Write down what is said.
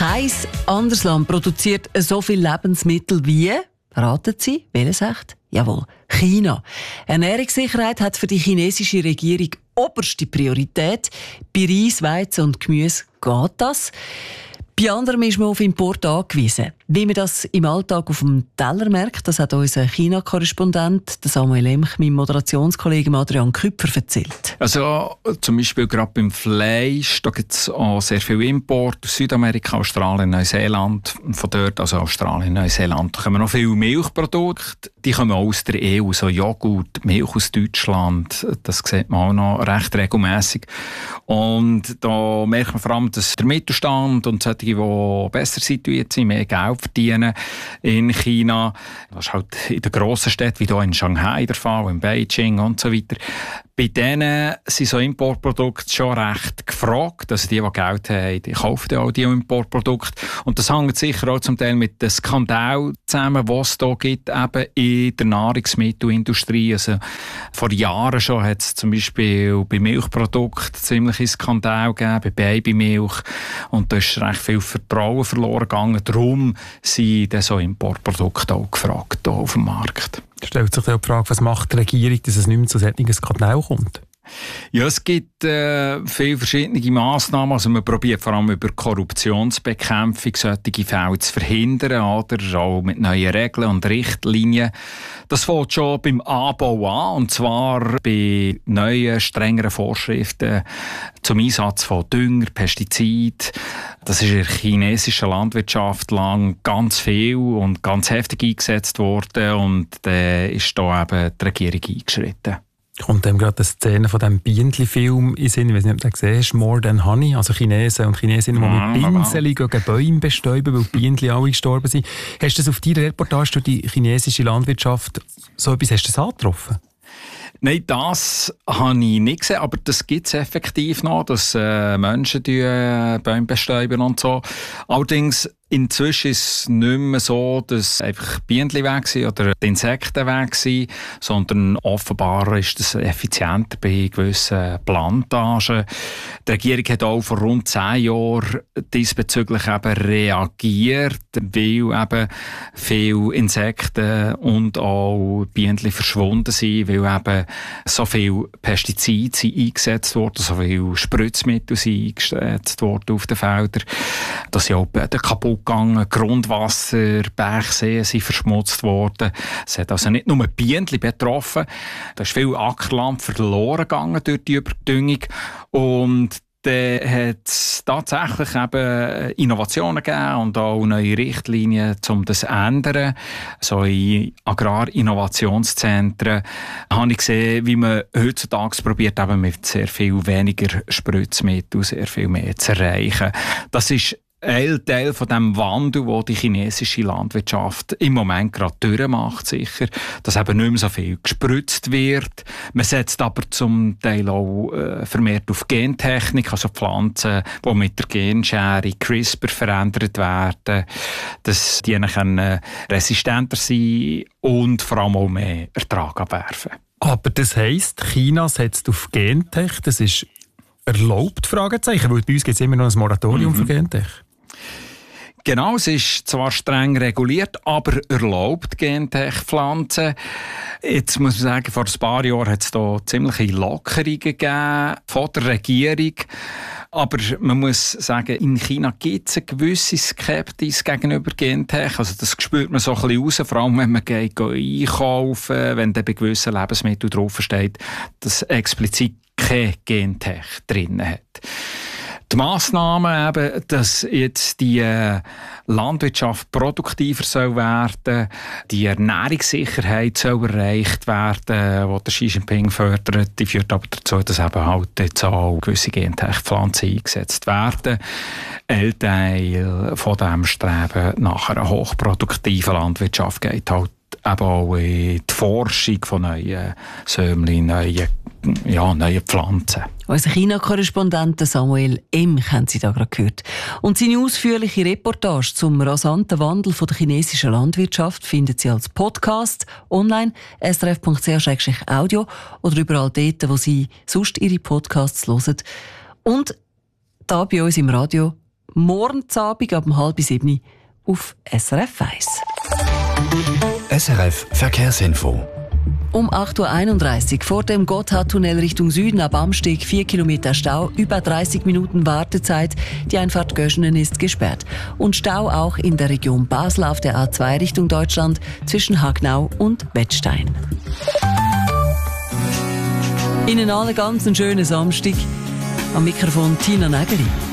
Kein anderes Land produziert so viel Lebensmittel wie, raten Sie, welches echt? Jawohl, China. Ernährungssicherheit hat für die chinesische Regierung oberste Priorität. Bei Reis, Weizen und Gemüse geht das. Bei anderen ist man auf Import angewiesen. Wie man das im Alltag auf dem Teller merkt, das hat unser China-Korrespondent Samuel Emch meinem Moderationskollegen Adrian Küpfer erzählt. Also zum Beispiel gerade beim Fleisch, da gibt es auch sehr viel Import aus Südamerika, Australien, Neuseeland. Von dort, also Australien, Neuseeland, da kommen noch viele Milchprodukte. Die kommen auch aus der EU, so Joghurt, Milch aus Deutschland. Das sieht man auch noch recht regelmässig. Und da merkt man vor allem, dass der Mittelstand und solche, die besser situiert sind, mehr Geld verdienen in China. Das ist halt in den grossen Städten, wie hier in Shanghai der Fall, in Beijing und so weiter. Bei denen sind so Importprodukte schon recht gefragt. Also die Geld haben, die kaufen auch die Importprodukte. Und das hängt sicher auch zum Teil mit dem Skandal zusammen, was es hier gibt, eben in der Nahrungsmittelindustrie. Also vor Jahren schon hat es zum Beispiel bei Milchprodukten ziemliche Skandal gegeben, bei Babymilch. Und da ist recht viel Vertrauen verloren gegangen. Darum sind so Importprodukte auch gefragt hier auf dem Markt. Stellt sich die Frage, was macht die Regierung, dass es nicht mehr zu solchen Skandalen kommt? Ja, es gibt viele verschiedene Massnahmen. Also man probiert vor allem über Korruptionsbekämpfung solche Fälle zu verhindern, oder auch mit neuen Regeln und Richtlinien. Das fängt schon beim Anbau an, und zwar bei neuen, strengeren Vorschriften zum Einsatz von Dünger, Pestizid. Das ist in der chinesischen Landwirtschaft lang ganz viel und ganz heftig eingesetzt worden, und da ist da eben die Regierung eingeschritten. Kommt dem gerade eine Szene von diesem Bienenfilm in Sinn, ich weiß nicht, ob du den gesehen hast, More Than Honey, also Chinesen und Chinesinnen, die mit Pinseln gegen Bäume bestäuben, weil die Bienen alle gestorben sind. Hast du das auf deiner Reportage durch die chinesische Landwirtschaft, so etwas hast du das angetroffen? Nein, das habe ich nicht gesehen, aber das gibt es effektiv noch, dass Menschen Bäume bestäuben und so. Allerdings inzwischen ist es nicht mehr so, dass einfach Bienen weg sind oder die Insekten weg sind, sondern offenbar ist das effizienter bei gewissen Plantagen. Die Regierung hat auch vor rund 10 Jahren diesbezüglich eben reagiert, weil eben viele Insekten und auch Bienen verschwunden sind, weil eben so viele Pestizide sind eingesetzt wurden, so viele Spritzmittel sind eingesetzt worden auf den Feldern, dass sie auch Böden kaputt gegangen, Grundwasser, Bergseen sind verschmutzt worden. Es hat also nicht nur Bienen betroffen, da ist viel Ackerland verloren gegangen durch die Überdüngung, und dann hat es tatsächlich eben Innovationen gegeben und auch neue Richtlinien, um das zu ändern. So in Agrarinnovationszentren habe ich gesehen, wie man heutzutage probiert, eben mit sehr viel weniger Spritzmittel sehr viel mehr zu erreichen. Das ist ein Teil von dem Wandel, den die chinesische Landwirtschaft im Moment gerade durchmacht, sicher, dass eben nicht mehr so viel gespritzt wird. Man setzt aber zum Teil auch vermehrt auf Gentechnik, also Pflanzen, die mit der Genschere CRISPR verändert werden, dass die können resistenter sein und vor allem auch mehr Ertrag abwerfen. Aber das heisst, China setzt auf Gentech, das ist erlaubt, Fragezeichen, weil bei uns gibt es immer noch ein Moratorium für Gentech. Genau, es ist zwar streng reguliert, aber erlaubt Gentech-Pflanzen. Jetzt muss man sagen, vor ein paar Jahren hat es da ziemliche Lockerungen gegeben von der Regierung. Aber man muss sagen, in China gibt es eine gewisse Skepsis gegenüber Gentech. Also das spürt man so ein bisschen raus, vor allem wenn man geht einkaufen, wenn da bei gewissen Lebensmitteln draufsteht, dass explizit kein Gentech drin hat. Die Massnahmen eben, dass jetzt die Landwirtschaft produktiver soll werden, die Ernährungssicherheit soll erreicht werden, die der Xi Jinping fördert, die führt aber dazu, dass eben halt jetzt auch gewisse Gentech-Pflanzen eingesetzt werden. Ein Teil von diesem Streben nach einer hochproduktiven Landwirtschaft geht halt eben auch in die Forschung von neuen Sämli, neuen Pflanzen. Unser China-Korrespondent Samuel Emch haben Sie da gerade gehört. Und seine ausführliche Reportage zum rasanten Wandel der chinesischen Landwirtschaft finden Sie als Podcast online, srf.ch/audio oder überall dort, wo Sie sonst Ihre Podcasts hören. Und da bei uns im Radio morgen Abend ab 6:30 auf SRF 1. SRF Verkehrsinfo. Um 8:31 Uhr vor dem Gotthardtunnel Richtung Süden ab Amsteg 4 Kilometer Stau, über 30 Minuten Wartezeit. Die Einfahrt Göschenen ist gesperrt. Und Stau auch in der Region Basel auf der A2 Richtung Deutschland zwischen Hagnau und Wettstein. Ihnen allen ganz einen schönen Samstag. Am Mikrofon Tina Nägeli.